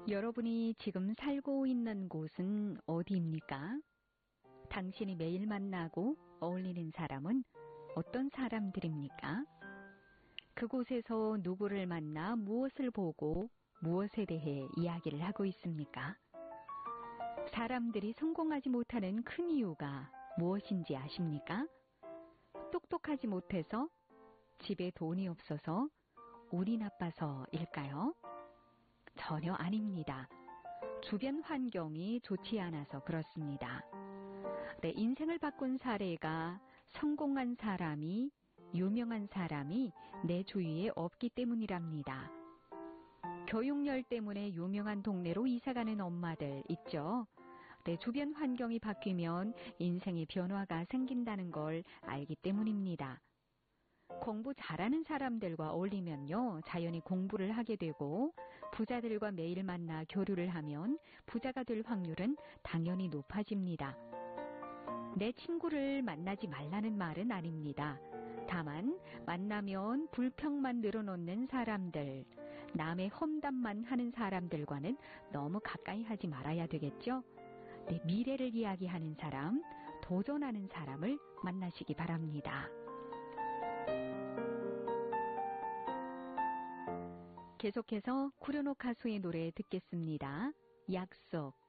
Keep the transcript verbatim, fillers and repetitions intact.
여러분이 지금 살고 있는 곳은 어디입니까? 당신이 매일 만나고 어울리는 사람은 어떤 사람들입니까? 그곳에서 누구를 만나 무엇을 보고 무엇에 대해 이야기를 하고 있습니까? 사람들이 성공하지 못하는 큰 이유가 무엇인지 아십니까? 똑똑하지 못해서, 집에 돈이 없어서, 운이 나빠서일까요? 전혀 아닙니다. 주변 환경이 좋지 않아서 그렇습니다. 내 인생을 바꾼 사례가 성공한 사람이, 유명한 사람이 내 주위에 없기 때문이랍니다. 교육열 때문에 유명한 동네로 이사가는 엄마들 있죠? 내 주변 환경이 바뀌면 인생의 변화가 생긴다는 걸 알기 때문입니다. 공부 잘하는 사람들과 어울리면요, 자연히 공부를 하게 되고, 부자들과 매일 만나 교류를 하면 부자가 될 확률은 당연히 높아집니다. 내 친구를 만나지 말라는 말은 아닙니다. 다만 만나면 불평만 늘어놓는 사람들, 남의 험담만 하는 사람들과는 너무 가까이 하지 말아야 되겠죠? 내 미래를 이야기하는 사람, 도전하는 사람을 만나시기 바랍니다. 계속해서 쿠르노 가수의 노래 듣겠습니다. 약속.